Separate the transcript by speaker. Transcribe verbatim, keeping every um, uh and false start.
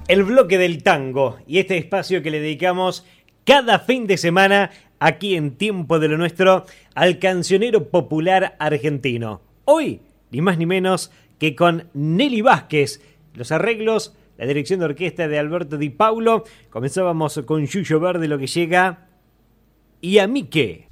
Speaker 1: el bloque del tango y este espacio que le dedicamos cada fin de semana aquí en Tiempo de lo Nuestro al cancionero popular argentino. Hoy, ni más ni menos que con Nelly Vázquez, los arreglos, la dirección de orquesta de Alberto Di Paulo. Comenzábamos con Yuyo Verde, lo que llega. ¿Y a mí qué?